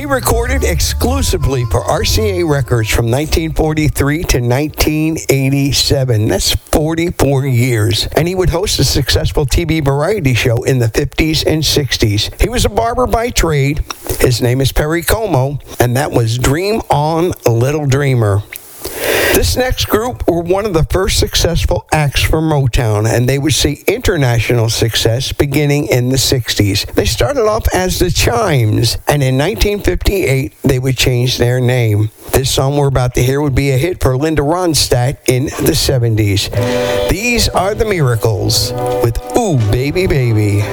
recorded exclusively for RCA Records from 1943 to 1987. That's 44 years. And he would host a successful TV variety show in the 50s and 60s. He was a barber by trade. His name is Perry Como, and that was Dream On, Little Dreamer. This next group were one of the first successful acts for Motown, and they would see international success beginning in the 60s. They started off as the Chimes, and in 1958, they would change their name. This song we're about to hear would be a hit for Linda Ronstadt in the 70s. These are the Miracles with Ooh, Baby, Baby.